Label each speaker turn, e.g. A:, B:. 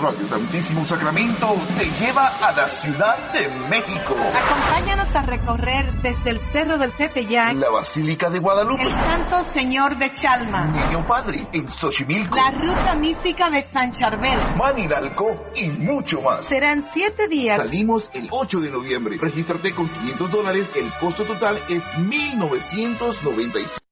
A: Radio Santísimo Sacramento te lleva a la Ciudad de México.
B: Acompáñanos a recorrer desde el Cerro del Tepeyac,
A: la Basílica de Guadalupe,
B: el Santo Señor de Chalma,
A: Niño Padre en Xochimilco,
B: la Ruta Mística de San Charbel,
A: Manilalco y mucho más.
B: Serán 7 días.
A: Salimos el 8 de noviembre. Regístrate con $500. El costo total es $1,995.